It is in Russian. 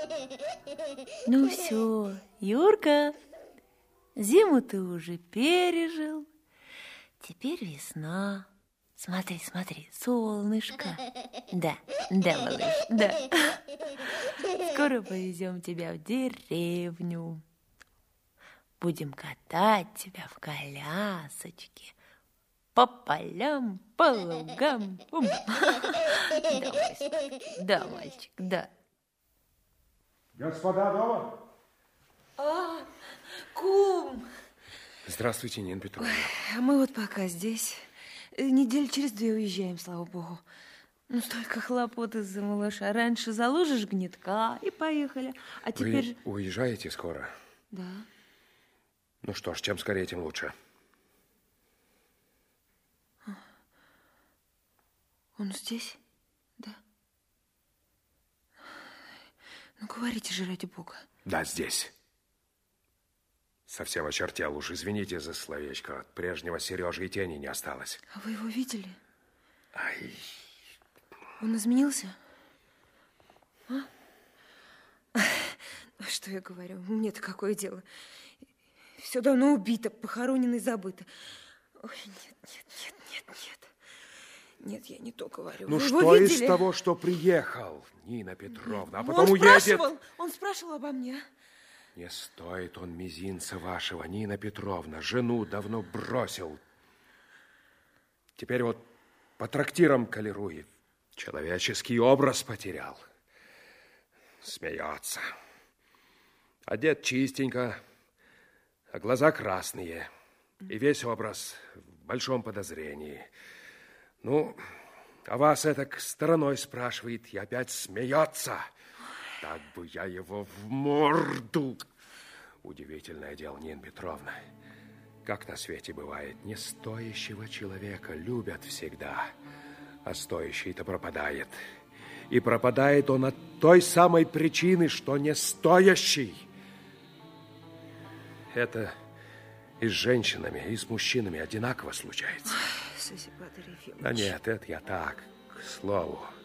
Ну все, Юрка, зиму ты уже пережил. Теперь весна. Смотри, смотри, солнышко. Да, малыш, да. Скоро повезем тебя в деревню. Будем катать тебя в колясочке. По полям, по лугам. Да, мальчик, да. Господа дома? Кум! Здравствуйте, Нина Петровна. Ой, мы вот пока здесь. Неделю через 2 уезжаем, слава богу. Ну, столько хлопот из-за малыша. Раньше заложишь гнетка и поехали. А теперь... Вы уезжаете скоро? Да. Ну что ж, чем скорее, тем лучше. Он здесь? Да. Ну, говорите же, ради бога. Да, здесь. Совсем очертел уж, извините за словечко. От прежнего Сережи и тени не осталось. А вы его видели? Ай. Он изменился? А? Что я говорю? Мне-то какое дело? Все давно убито, похоронено и забыто. Ой, нет. Нет, я не то говорю. Ну, вы что его из видели? того, что приехал, Нина Петровна, а Ну, потом уедет... Он спрашивал обо мне. Не стоит он мизинца вашего, Нина Петровна. Жену давно бросил. Теперь вот по трактирам колерует. Человеческий образ потерял. Смеется. Одет чистенько, а глаза красные. И весь образ в большом подозрении. Ну, а вас это стороной спрашивает и опять смеется. Так бы я его в морду. Удивительное дело, Нина Петровна. Как на свете бывает, не стоящего человека любят всегда, а стоящий-то пропадает. И пропадает он от той самой причины, что не стоящий. Это и с женщинами, и с мужчинами одинаково случается. Сосипатор Ефимович. Да нет, это я так, к слову.